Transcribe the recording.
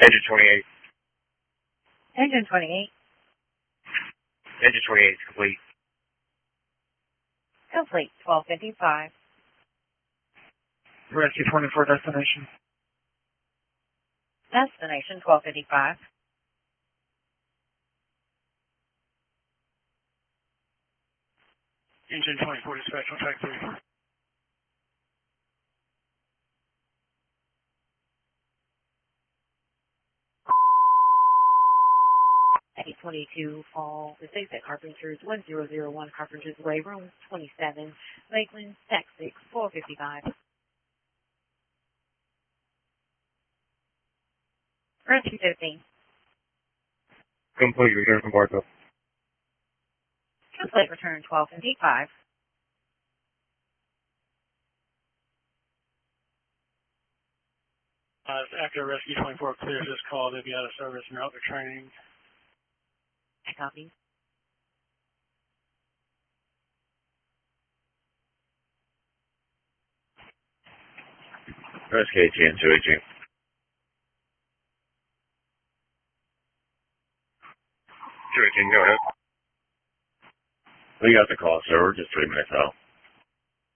Engine 28. Engine 28. Engine 28 is complete. Complete. 1255. Rescue 24 destination. Destination 1255. Engine 24 dispatch on track 3. A22 Fall. The safe at Carpenter's 1001 Carpenter's Way, room 27, Lakeland, Texas 455. Rescue 15. Complete. Return from Barco. Complete return 1255. After Rescue 24 clears this call, they'll be out of service and out for training. I copy. Rescue 18, 218. Go ahead. We got the call, sir. We're just 3 minutes out.